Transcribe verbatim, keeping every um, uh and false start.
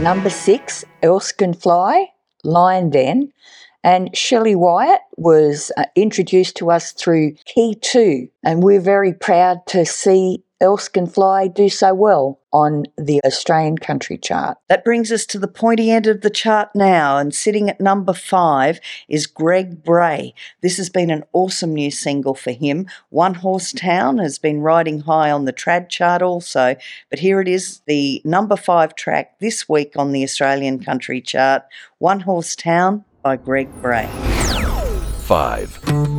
number six, Erskine Fly, Lion Den, and Shelley Wyatt was uh, introduced to us through Key two, and we're very proud to see Erskine Fly do so well on the Australian country chart. That brings us to the pointy end of the chart now, and sitting at number five is Greg Bray. This has been an awesome new single for him. One Horse Town has been riding high on the trad chart also, but here it is, the number five track this week on the Australian country chart, One Horse Town by Greg Bray. Five.